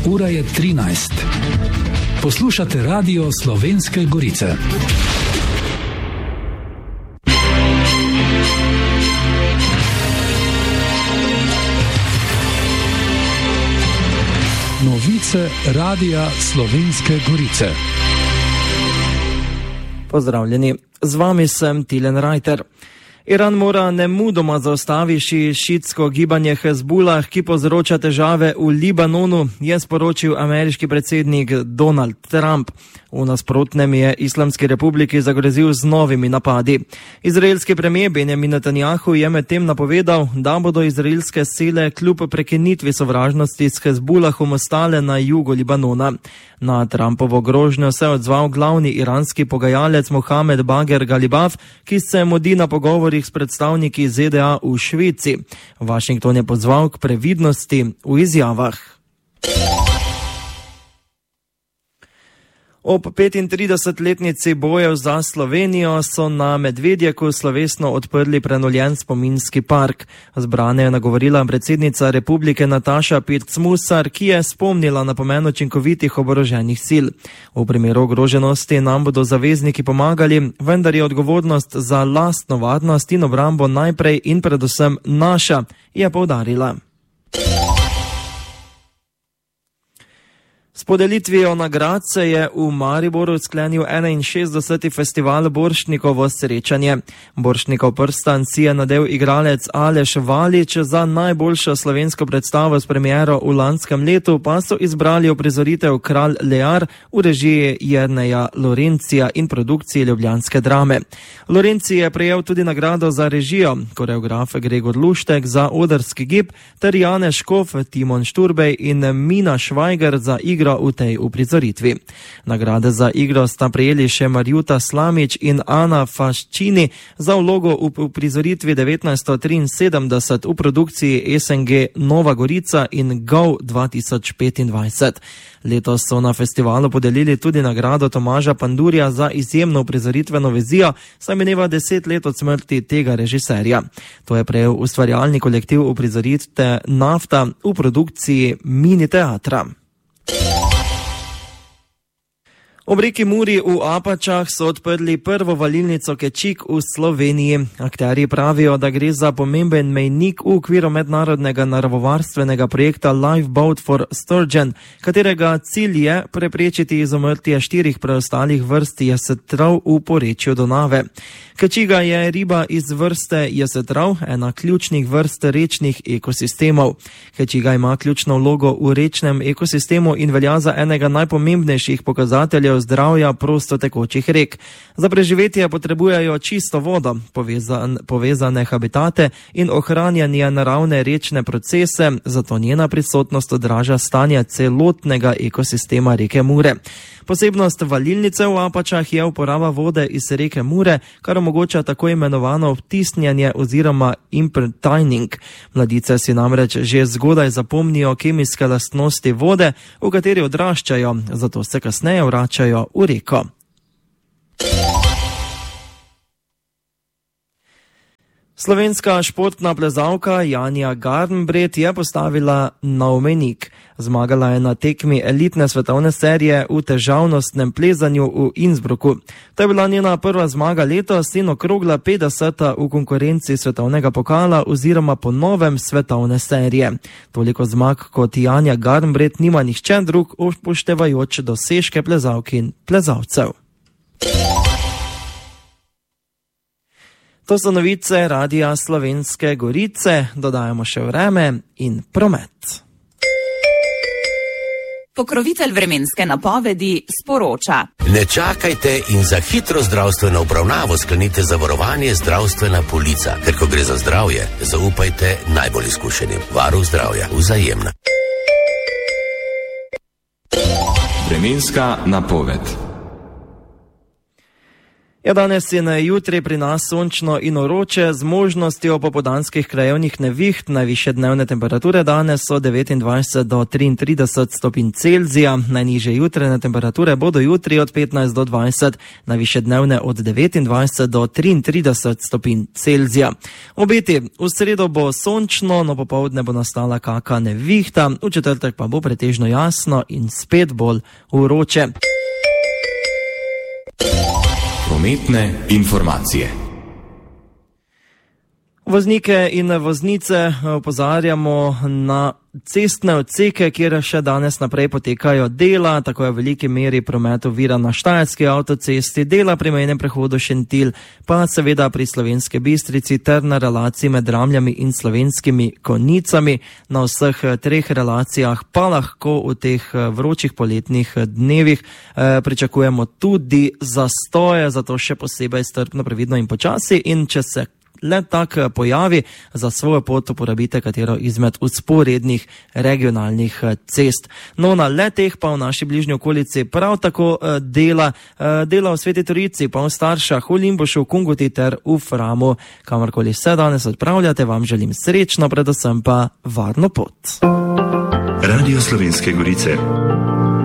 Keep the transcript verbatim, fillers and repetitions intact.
ura je trinajst. Poslušate Radio Slovenske Gorice. Novice Radia Slovenske Gorice. Pozdravljeni, z vami sem Tilen Rajter. Iran mora nemudoma zaustaviti šiitsko gibanje Hezbollah, ki povzroča težave v Libanonu, je sporočil ameriški predsednik Donald Trump. V nasprotnem je Islamski republiki zagrozil z novimi napadi. Izraelski premijer Benjamin Netanjahu je medtem napovedal, da bodo izraelske sile kljub prekinitvi sovražnosti s Hezbollahom ostale na jugu Libanona. Na Trumpovo grožnjo se je odzval glavni iranski pogajalec Mohamed Bager Galibaf, ki se mudi na pogovorih s predstavniki Z D A v Švici. Washington je pozval k previdnosti v izjavah. Ob petintridesetletnici bojev za Slovenijo so na Medvedjeku slovesno odprli prenovljen spominski park. Zbrane je nagovorila predsednica republike Nataša Pirc-Musar, ki je spomnila na pomen učinkovitih oboroženih sil. V primeru ogroženosti nam bodo zavezniki pomagali, vendar je odgovornost za lastno varnost in obrambo najprej in predvsem naša, je poudarila. S podelitvijo nagrad se je v Mariboru sklenil enainšestdeseti festival Borštnikovo srečanje. Borštnikov prstan si je nadel igralec Aleš Valič, za najboljšo slovensko predstavo s premiero v lanskem letu pa so izbrali uprizoritev Kralj Lear v režiji Jerneja Lorencija in produkciji ljubljanske drame. Lorenci je prejel tudi nagrado za režijo, koreograf Gregor Luštek za odrski gib ter Janez Škof, Timon Šturbej in Mina Švajger za igro v tej uprizoritvi. Nagrade za igro sta prejeli še Marjuta Slamič in Ana Faščini za vlogo v uprizoritvi devetnajststo triinsedemdeset v produkciji S N G Nova Gorica in Go dva tisoč petindvajset. Letos so na festivalu podelili tudi nagrado Tomaža Pandurja za izjemno uprizoritveno vizijo, saj mineva deset let od smrti tega režiserja. To je prejel ustvarjalni kolektiv uprizoritve Nafta v produkciji Mini teatra. Ob reki Muri v Apačah so odprli prvo valilnico Kečik v Sloveniji. Akterji pravijo, da gre za pomemben mejnik v okviru mednarodnega naravovarstvenega projekta Lifeboat for Sturgeon, katerega cilj je preprečiti izumrtje štirih preostalih vrst jesetrov v porečju Donave. Kečiga je riba iz vrste jesetrov, ena ključnih vrst rečnih ekosistemov. Kečiga ima ključno vlogo v rečnem ekosistemu in velja za enega najpomembnejših pokazateljev zdravja prostotekočih rek. Za preživetje potrebujejo čisto vodo, povezan, povezane habitate in ohranjanje naravne rečne procese, zato njena prisotnost odraža stanje celotnega ekosistema reke Mure. Posebnost valilnice v Apačah je uporaba vode iz reke Mure, kar omogoča tako imenovano vtisnjanje oziroma imprintning. Mladice si namreč že zgodaj zapomnijo kemijske lastnosti vode, v kateri odraščajo, zato se kasneje vračajo v reko. Slovenska športna plezalka Janja Garnbret je postavila nov mejnik. Zmagala je na tekmi elitne svetovne serije v težavnostnem plezanju v Innsbrucku. To je bila njena prva zmaga letos in okrogla petdeseta v konkurenci svetovnega pokala oziroma po novem svetovne serije. Toliko zmag kot Janja Garnbret nima nihče drug, upoštevajoč dosežke plezalk in plezalcev. To so novice Radia Slovenske Gorice, dodajamo še vreme in promet. Pokrovitelj vremenske napovedi sporoča. Ne čakajte in za hitro zdravstveno obravnavo sklenite zavarovanje zdravstvena polica, ker ko gre za zdravje, zaupajte najbolj izkušenim. Varuh zdravja, Vzajemna. Vremenska napoved. Ja, danes in jutri pri nas sončno in vroče z možnostjo popoldanskih krajevnih neviht. Najvišje dnevne temperature danes so devetindvajset do triintrideset stopinj Celzija, najnižje jutrajne temperature bodo jutri od petnajst do dvajset, najvišje dnevne od devetindvajset do triintrideset stopinj Celzija. Obeti, v sredo bo sončno, no popoldne bo nastala kaka nevihta, v četrtek pa bo pretežno jasno in spet bolj vroče. Prometne informacije. Voznike in voznice opozarjamo na cestne odseke, kjer še danes naprej potekajo dela, tako je v veliki meri promet ovira na Štajerski avtocesti, dela pri mejnem prehodu Šentilj, pa seveda pri Slovenski Bistrici ter na relaciji med Dramljami in Slovenskimi Konjicami. Na vseh treh relacijah pa lahko v teh vročih poletnih dnevih eh, pričakujemo tudi zastoje, zato še posebej strpno, previdno in počasi, in če se le tak pojavi, za svojo pot uporabite katero izmed vzporednih regionalnih cest. No, na leteh pa v naši bližnji okolici prav tako dela, dela v Sveti Trojici, pa v Staršah, v Limbušu, v Kungoti ter v Framu. Kamorkoli se danes odpravljate, vam želim srečno, predvsem pa varno pot. Radio Slovenske Gorice.